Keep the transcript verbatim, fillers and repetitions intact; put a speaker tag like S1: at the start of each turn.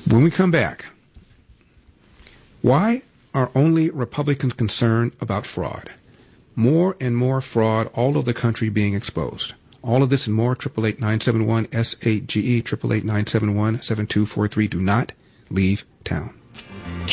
S1: When we come back, why are only Republicans concerned about fraud? More and more fraud all over the country being exposed. All of this and more, eight eight eight, nine seven one, S eight G E, eight eight eight, nine seven one, seven two four three. Do not leave town.